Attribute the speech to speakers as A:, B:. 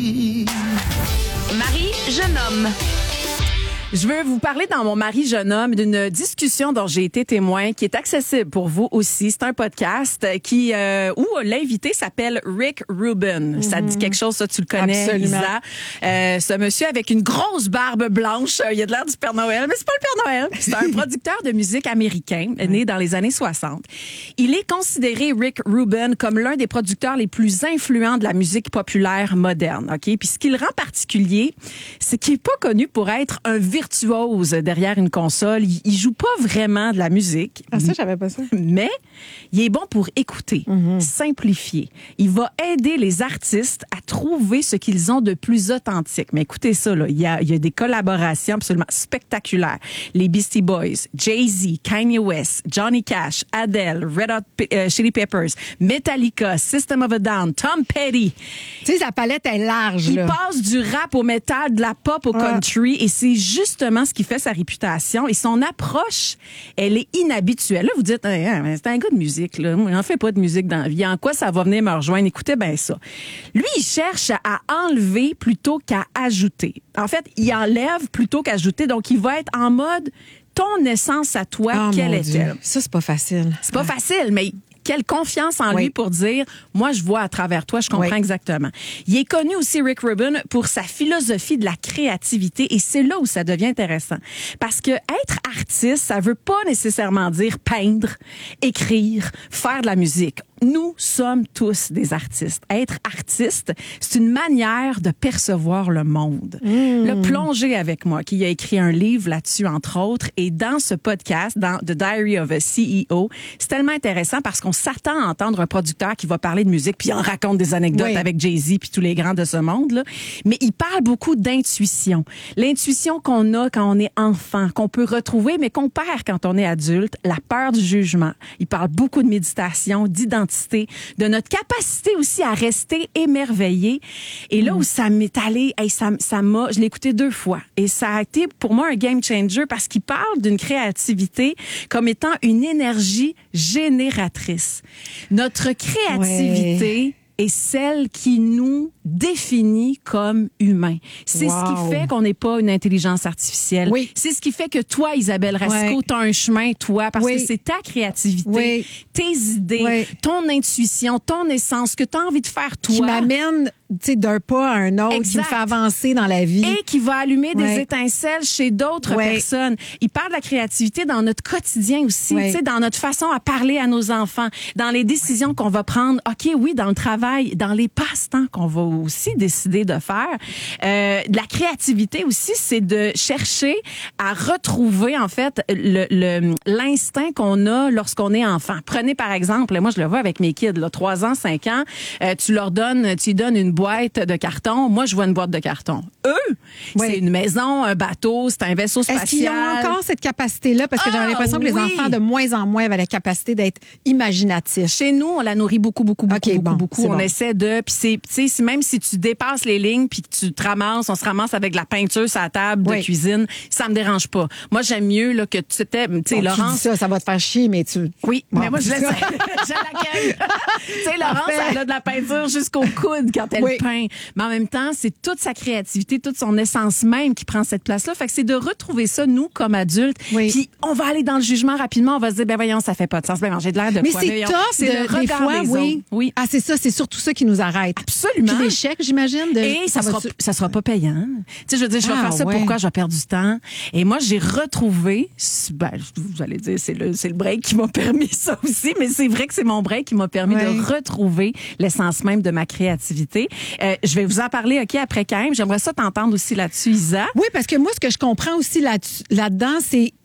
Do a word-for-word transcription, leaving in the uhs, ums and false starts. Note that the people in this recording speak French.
A: Marie, jeune homme.
B: Je veux vous parler dans Mon mari jeune homme d'une discussion dont j'ai été témoin qui est accessible pour vous aussi. C'est un podcast qui euh, où l'invité s'appelle Rick Rubin. Mm-hmm. Ça te dit quelque chose, ça, tu le connais,
C: Absolument.
B: Isa. Euh, ce monsieur avec une grosse barbe blanche, il a de l'air du Père Noël, mais c'est pas le Père Noël. C'est un producteur de musique américain, né dans les années soixante. Il est considéré, Rick Rubin, comme l'un des producteurs les plus influents de la musique populaire moderne. Ok, puis ce qui le rend particulier, c'est qu'il est pas connu pour être un virtuose derrière une console. Il, il joue pas vraiment de la musique.
C: Ah, ça, j'avais pas ça.
B: Mais il est bon pour écouter, mm-hmm. simplifier. Il va aider les artistes à trouver ce qu'ils ont de plus authentique. Mais écoutez ça, là. Il y a, il y a des collaborations absolument spectaculaires. Les Beastie Boys, Jay-Z, Kanye West, Johnny Cash, Adele, Red Hot euh, Chili Peppers, Metallica, System of a Down, Tom Petty.
C: Tu sais, la palette est large,
B: Il
C: là.
B: passe du rap au métal, de la pop au
C: Ah.
B: country, et c'est justement ce qui fait sa réputation. Et son approche, elle est inhabituelle. Là, vous dites, hey, hey, c'est un gars de musique, là. Moi, j'en fais pas de musique dans la vie. En quoi ça va venir me rejoindre? Écoutez bien ça. Lui, il cherche à enlever plutôt qu'à ajouter. En fait, il enlève plutôt qu'ajouter. Donc, il va être en mode, ton essence à toi,
C: Oh,
B: quelle
C: mon
B: est-elle?
C: Dieu. Ça, c'est pas facile.
B: C'est pas facile, mais quelle confiance en
C: Oui.
B: lui pour dire, moi, je vois à travers toi, je comprends
C: Oui.
B: exactement. Il est connu aussi, Rick Rubin, pour sa philosophie de la créativité, et c'est là où ça devient intéressant. Parce que être artiste, ça veut pas nécessairement dire peindre, écrire, faire de la musique. Nous sommes tous des artistes. Être artiste, c'est une manière de percevoir le monde. Mmh. Le plonger avec moi, qui a écrit un livre là-dessus, entre autres, et dans ce podcast, dans The Diary of a C E O, c'est tellement intéressant parce qu'on s'attend à entendre un producteur qui va parler de musique, puis il en raconte des anecdotes oui. avec Jay-Z puis tous les grands de ce monde-là. Mais il parle beaucoup d'intuition. L'intuition qu'on a quand on est enfant, qu'on peut retrouver, mais qu'on perd quand on est adulte. La peur du jugement. Il parle beaucoup de méditation, d'identité, de notre capacité aussi à rester émerveillé. Et là où ça m'est allé, hey, ça, ça m'a, je l'ai écouté deux fois. Et ça a été pour moi un game changer parce qu'il parle d'une créativité comme étant une énergie génératrice. Notre créativité ouais. est celle qui nous définit comme humains. C'est wow. ce qui fait qu'on n'est pas une intelligence artificielle.
C: Oui.
B: C'est ce qui fait que toi, Isabelle Racicot, oui. t'as un chemin, toi, parce oui. que c'est ta créativité, oui. tes idées, oui. ton intuition, ton essence, ce que tu as envie de faire, toi.
C: Qui m'amène, tu sais, d'un pas à un autre, exact. Qui me fait avancer dans la vie.
B: Et qui va allumer
C: oui.
B: des étincelles chez d'autres oui. personnes. Il parle de la créativité dans notre quotidien aussi, oui. tu sais, dans notre façon à parler à nos enfants, dans les décisions qu'on va prendre. OK, oui, dans le travail, dans les passe-temps qu'on va aussi décider de faire. Euh, de la créativité aussi, c'est de chercher à retrouver, en fait, le, le, l'instinct qu'on a lorsqu'on est enfant. Prenez, par exemple, moi, je le vois avec mes kids, là, trois ans, cinq ans, euh, tu leur donnes, tu donnes une boîte de carton. Moi, je vois une boîte de carton. Eux, oui. c'est une maison, un bateau, c'est un vaisseau spatial.
C: Est-ce qu'ils ont encore cette capacité-là? Parce que ah, j'ai l'impression que oui. les enfants, de moins en moins, avaient la capacité d'être imaginatifs.
B: Chez nous, on la nourrit beaucoup, beaucoup, beaucoup, okay, beaucoup,
C: bon,
B: beaucoup. On
C: bon.
B: essaie de, puis c'est, tu sais, même si tu dépasses les lignes puis que tu te ramasses, on se ramasse avec de la peinture sur la table oui. de cuisine, ça me dérange pas. Moi, j'aime mieux là que tu t'es, tu sais, bon, Laurence.
C: Tu dis ça, ça va te faire chier, mais tu.
B: Oui, bon, mais moi je laisse, je l'accueille. Tu sais, Laurence, elle a de la peinture jusqu'au coude quand elle oui. peint. Mais en même temps, c'est toute sa créativité, toute son essence même qui prend cette place-là. Fait que c'est de retrouver ça nous comme adultes. Oui. Puis on va aller dans le jugement rapidement. On va se dire, ben voyons, ça fait pas de sens. Ben j'ai de l'air de
C: mais
B: quoi.
C: Mais
B: c'est
C: tough, c'est de, le
B: des
C: fois, oui.
B: oui.
C: Ah, c'est ça, c'est surtout ça qui nous arrête.
B: Absolument.
C: Puis l'échec, j'imagine. De,
B: Et ça, ça sera, tu... ça sera pas payant. Tu sais, je veux dire, je vais
C: ah,
B: faire ça
C: ouais.
B: pourquoi je vais perdre du temps. Et moi, j'ai retrouvé, ben, vous allez dire, c'est le, c'est le break qui m'a permis ça aussi, mais c'est vrai que c'est mon break qui m'a permis ouais. de retrouver l'essence même de ma créativité. Euh, je vais vous en parler, OK, après quand même. J'aimerais ça t'entendre aussi là-dessus, Isa.
C: Oui, parce que moi, ce que je comprends aussi là, là-dedans, c'est